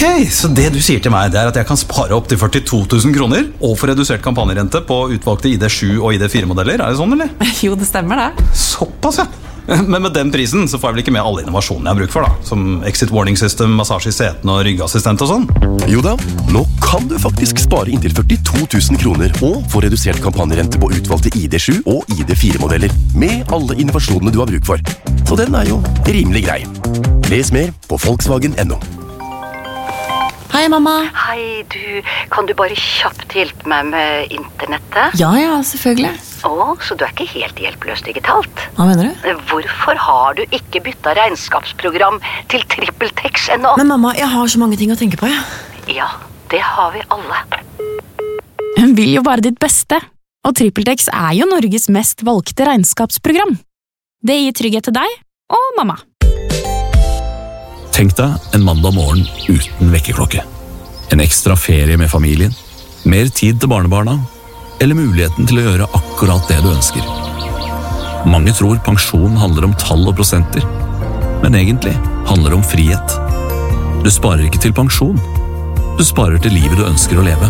Ok, så det du sier til meg, det er at jeg kan spare opp til 42 000 kroner og få redusert kampanjerente på utvalgte ID7 og ID4-modeller. Er det sånn, eller? Jo, det stemmer det. Såpass, ja. Men med den prisen så får jeg vel ikke med alle innovasjonene jeg har bruk for, da. Som exit warning system, massasje i setene og ryggassistent og sånn. Jo da, nå kan du faktisk spare inntil 42 000 kroner og få redusert kampanjerente på utvalgte ID7 og ID4-modeller med alle innovasjonene du har bruk for. Så den er jo rimelig grei. Les mer på Volkswagen.no. Hei, mamma. Hei, kan du bare kjapt hjelpe meg med internettet? Ja, selvfølgelig. Så du er ikke helt hjelpeløs digitalt? Hva mener du? Hvorfor har du ikke byttet regnskapsprogram til TrippelTex ennå? Men mamma, jeg har så mange ting å tenke på, Ja, det har vi alle. Hun vil jo bare ditt beste, og TrippelTex er jo Norges mest valgte regnskapsprogram. Det gir trygghet til deg og mamma. Tenk deg en mandag morgen uten vekkerklokke. En ekstra ferie med familien, mer tid til barnebarna, eller muligheten til å gjøre akkurat det du ønsker. Mange tror pensjon handler om tall og prosenter, men egentlig handler det om frihet. Du sparer ikke til pensjon, du sparer til livet du ønsker å leve.